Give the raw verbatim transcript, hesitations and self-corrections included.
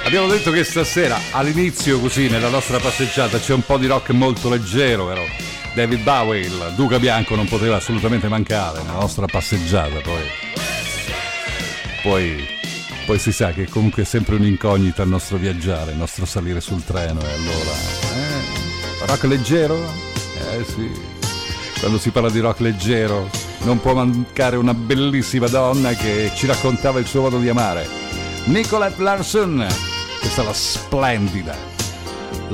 Abbiamo detto che stasera all'inizio, così nella nostra passeggiata, c'è un po' di rock molto leggero, però David Bowie, il Duca Bianco, non poteva assolutamente mancare nella nostra passeggiata. Poi poi, poi si sa che comunque è sempre un'incognita il nostro viaggiare, il nostro salire sul treno. E allora eh, rock leggero? Eh sì, quando si parla di rock leggero non può mancare una bellissima donna che ci raccontava il suo modo di amare, Nicolette Larson. Questa è la splendida